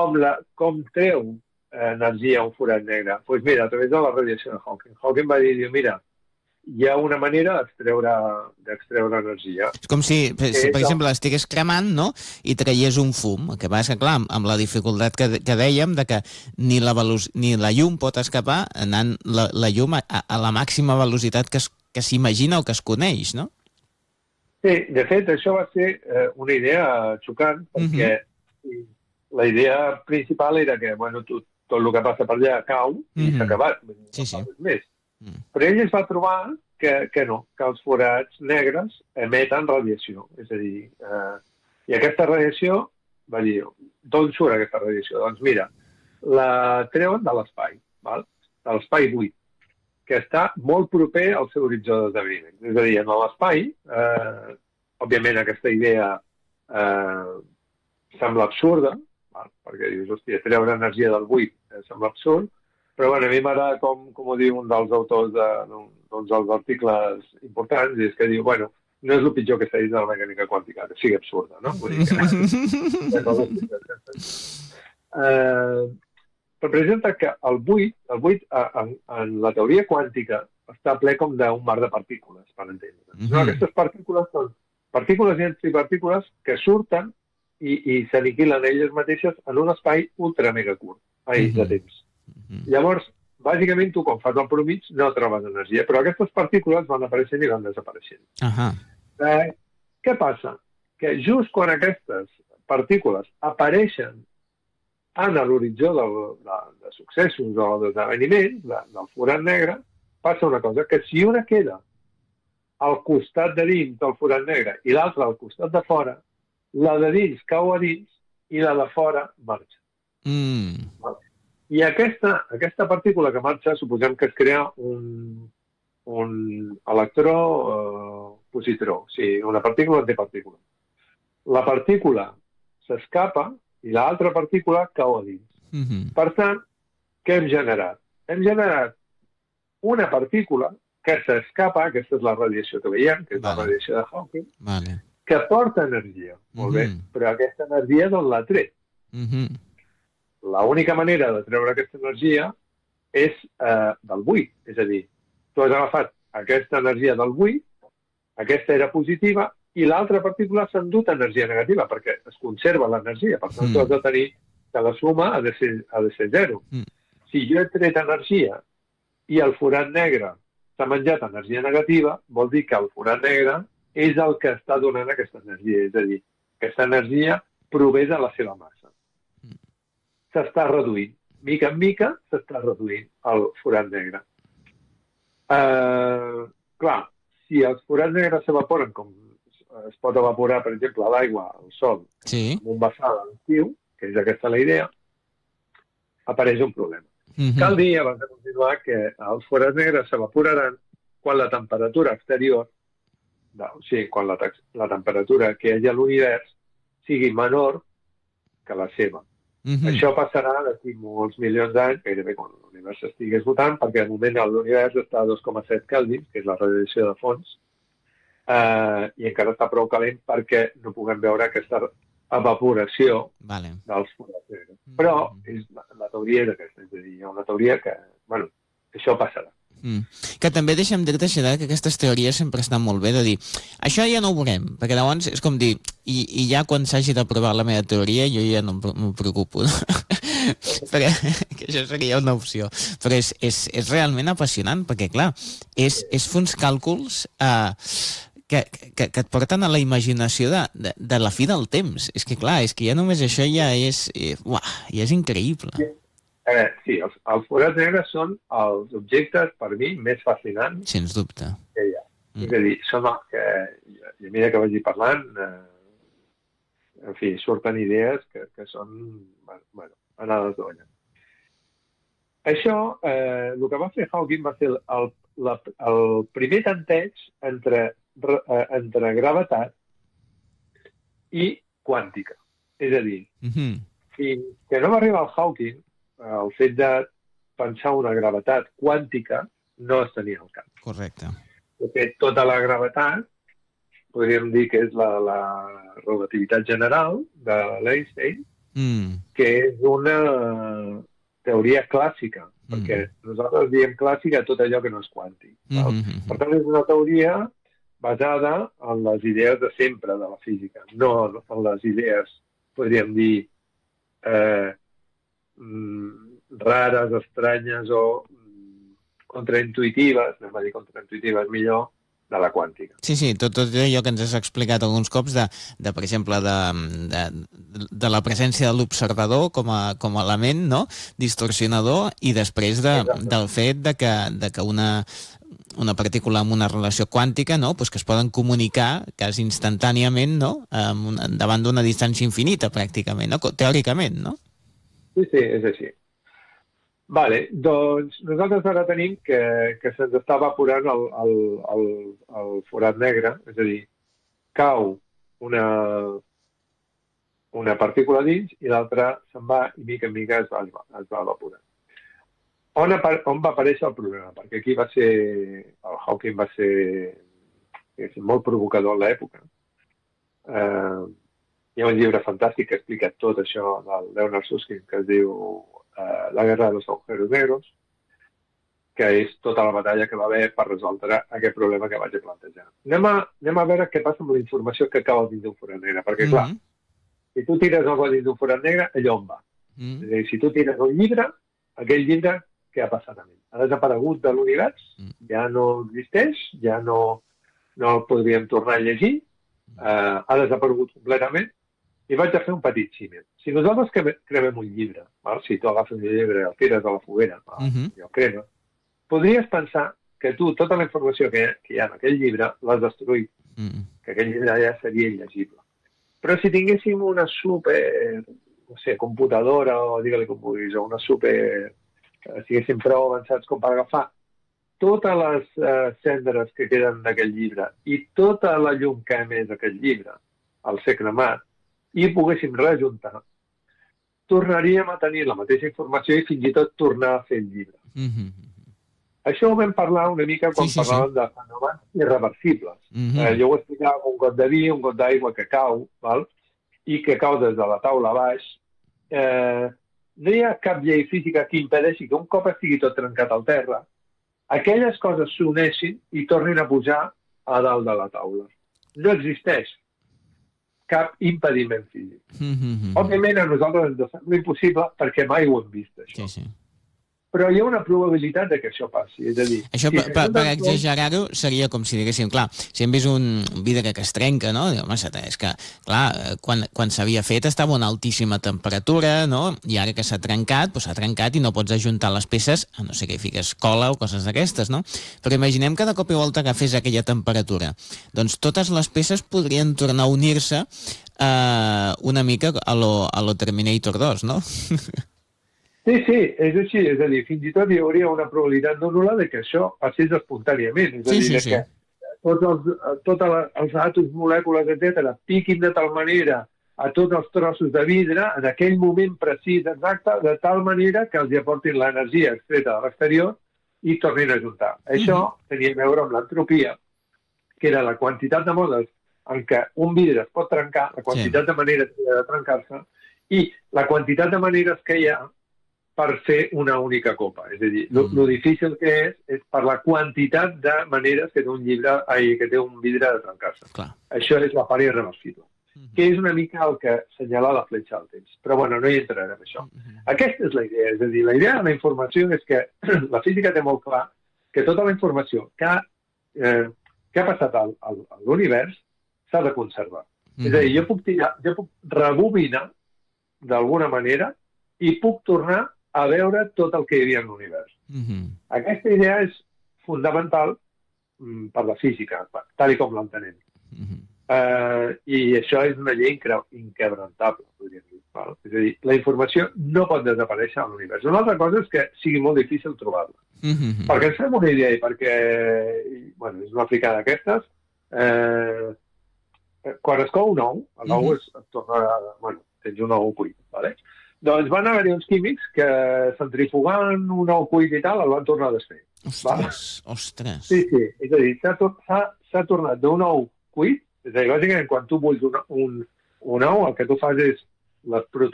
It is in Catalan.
com treu energia un forat negre? Doncs mira, a través de la radiació de Hawking. Hawking va dir, mira, hi ha una manera d'extreure energia. És com si per exemple, estigués cremant, no?, i traiés un fum. El que passa, clar, amb la dificultat que dèiem de que ni la llum pot escapar anant la llum a la màxima velocitat que s'imagina o que es coneix, no? Sí, de fet, això va ser una idea xocant, perquè la idea principal era que, bueno, tot el que passa per allà cau i s'ha acabat. Sí. Més. Però ell es va trobar que no, que els forats negres emeten radiació. És a dir, i aquesta radiació, va dir, d'on surt aquesta radiació? Doncs mira, la treuen de l'espai, de l'espai buit, que està molt proper al seu horitzó d'esdeveniment. És a dir, en l'espai, òbviament aquesta idea sembla absurda, perquè dius, hòstia, treure energia del buit sembla absurd, però bueno, a mi m'agrada com ho diu un dels autors dels articles importants, i és que diu, bueno, no és el pitjor que s'ha dit de la mecànica quàntica, que sigui absurda, no? Vull dir però presenta que el buit en la teoria quàntica està ple com d'un mar de partícules, per entendre. No, aquestes partícules són partícules i antipartícules que surten i s'aniquilen elles mateixes en un espai ultra mega curt, de temps. Llavors, bàsicament, tu quan fas el promig no trobes energia, però aquestes partícules van apareixent i van desapareixent. Què passa? Que just quan aquestes partícules apareixen en l'horitzó de successos o d'esdeveniments del forat negre, passa una cosa, que si una queda al costat de dins del forat negre i l'altra al costat de fora, la de dins cau a dins i la de fora marxa. I aquesta partícula que marxa, suposem que es crea un electró positró, o sigui, una partícula antipartícula. La partícula s'escapa i l'altra partícula cau a dins. Per tant, què hem generat? Hem generat una partícula que s'escapa, aquesta és la radiació que veiem, que és la radiació de Hawking, que porta energia, molt bé, però aquesta energia d'on l'ha tret? L'única manera de treure aquesta energia és del buit. És a dir, tu has agafat aquesta energia del buit, aquesta era positiva, i l'altra partícula s'ha endut energia negativa, perquè es conserva l'energia. Per tant, tu has de tenir que la suma ha de ser zero. Si jo he tret energia i el forat negre s'ha menjat energia negativa, vol dir que el forat negre és el que està donant aquesta energia. És a dir, aquesta energia prové de la seva massa. S'està reduint. Mica en mica s'està reduint el forat negre. Clar, si els forats negres s'evaporen, com es pot evaporar, per exemple, l'aigua, el sol, amb un vessal a l'estiu, que és aquesta la idea, apareix un problema. Cal dir, abans de continuar, que els forats negres s'evaporaran quan la temperatura exterior, o sigui, quan la temperatura que hi ha a l'univers sigui menor que la seva. Això passarà d'aquí molts milions d'anys, gairebé quan l'univers estigui esgotant, perquè al moment l'univers està a 2,7 Kelvin, que és la radiació de fons, i encara està prou calent perquè no puguem veure aquesta evaporació dels forats negres. Però la teoria és aquesta, és a dir, hi ha una teoria que, bueno, això passarà. Que també deixa'm dir-te, Xavier, que aquestes teories sempre estan molt bé de dir, això ja no ho veurem, perquè llavors és com dir, i ja quan s'hagi d'aprovar la meva teoria jo ja no m'ho preocupo, no? Perquè que això seria una opció, però és realment apassionant, perquè clar, és fer uns càlculs que et porten a la imaginació de la fi del temps. És que clar, és que ja només això ja és increïble. Sí, els forats negres són els objectes, per mi, més fascinants. Sens dubte. Que hi ha. És a dir, són els que, i a mesura que vaig parlant, en fi, surten idees que són, bueno, anades d'olla. Això, el que va fer Hawking va ser el primer tanteig entre gravetat i quàntica. És a dir, fins que no va arribar el Hawking, el fet de pensar una gravetat quàntica no es tenia al cap. Correcte. De fet, tota la gravetat, podríem dir que és la relativitat general de l'Einstein, que és una teoria clàssica, perquè nosaltres diem clàssica a tot allò que no és quàntic. Per tant, és una teoria basada en les idees de sempre de la física, no en les idees, podríem dir, rares, estranyes o contraintuitives, anem a dir contraintuitives millor, de la quàntica. Sí, tot allò que ens has explicat alguns cops per exemple, de la presència de l'observador com a element, no?, distorsionador, i després del fet de que una partícula amb una relació quàntica, no?, pues que es poden comunicar quasi instantàniament, no?, davant d'una distància infinita, pràcticament, no?, teòricament, no? Sí, és així. Vale, doncs nosaltres ara tenim que se'ns està evaporant el forat negre, és a dir, cau una partícula dins i l'altra se'n va i mica en mica es va evaporant. On va aparèixer el problema? Perquè aquí el Hawking va ser molt provocador en l'època. Hi ha un llibre fantàstic que explica tot això del Leonard Susskind que es diu La guerra de los agujeros negros, que és tota la batalla que va haver per resoldre aquest problema que vaig plantejar. Anem a veure què passa amb la informació que cau dins d'un forat negre, perquè, clar, si tu tires alguna dins d'un forat negre, allò on va? És a dir, si tu tires un llibre, aquell llibre, què ha passat amb ell? Ha desaparegut de l'univers? Ja no existeix? Ja no el podríem tornar a llegir? Ha desaparegut completament? I vaig a fer un petit símil. Si nosaltres cremem un llibre, si tu agafes un llibre i el tires a la foguera i el cremes, podries pensar que tu tota la informació que hi ha en aquell llibre l'has destruït, que aquell llibre ja seria il·legible. Però si tinguéssim una super, no sé, computadora o digue-li com vulguis, o una super, estiguéssim prou avançats com per agafar totes les cendres que queden d'aquell llibre i tota la llum que ha emès aquest llibre al ser cremat, i poguéssim reajuntar, tornaríem a tenir la mateixa informació i fins i tot tornar a fer el llibre. Això ho vam parlar una mica quan parlàvem de fenòmens irreversibles. Jo ho explicava amb un got de vi, un got d'aigua que cau, i que cau des de la taula a baix. No hi ha cap llei física que impedeixi que un cop estigui tot trencat al terra, aquelles coses s'uneixin i tornin a pujar a dalt de la taula. No existeix cap impediment físic. Òbviament, a nosaltres ens sembla impossible perquè mai ho hem vist, això. Sí. Però hi ha una probabilitat de que això passi. És a dir, això, per exagerar-ho, seria com si diguéssim, clar, si hem vist un vidre que es trenca, no? Home, és que, clar, quan s'havia fet estava a una altíssima temperatura, no? I ara que s'ha trencat, doncs s'ha trencat i no pots ajuntar les peces, a no ser que hi fiques cola o coses d'aquestes, no? Però imaginem que de cop i volta que fes aquella temperatura. Doncs totes les peces podrien tornar a unir-se una mica a lo Terminator 2, no? Sí, és així. És a dir, fins i tot hi hauria una probabilitat no nul·la de que això passés espontàniament. És a dir, que tots els àtoms, molècules, etc., piquin de tal manera a tots els trossos de vidre en aquell moment precís, exacte, de tal manera que els hi aportin l'energia extreta de l'exterior i tornin a juntar. Això tenia a veure amb l'entropia, que era la quantitat de modes en què un vidre es pot trencar, la quantitat de maneres que hi ha de trencar-se, i la quantitat de maneres que hi ha per fer una única copa. És a dir, lo difícil que és per la quantitat de maneres que té un vidre de trencar-se. Això és la part irreversible, que és una mica el que assenyala la fletxa del temps. Però, bueno, no hi entrarem en això. Aquesta és la idea. És a dir, la idea de la informació és que la física té molt clar que tota la informació que ha passat a l'univers s'ha de conservar. És a dir, jo puc rebobinar d'alguna manera i puc tornar a veure tot el que hi havia en l'univers. Aquesta idea és fundamental per la física, tal com l'entenem. I això és una llei inquebrantable, podríem dir. És a dir, la informació no pot desaparèixer a l'univers. Una altra cosa és que sigui molt difícil trobar-la. Perquè ens fem una idea i perquè, bueno, és una fricada d'aquestes, quan es cou un ou, l'ou es torna, bueno, tens un ou cuit, ¿vale? Doncs van haver-hi uns químics que centrifugant un ou cuit i tal el van tornar a desfer. Ostres. Sí, és a dir, s'ha tornat d'un ou cuit, és a dir, bàsicament quan tu bulls un ou, el que tu fas és les proteïnes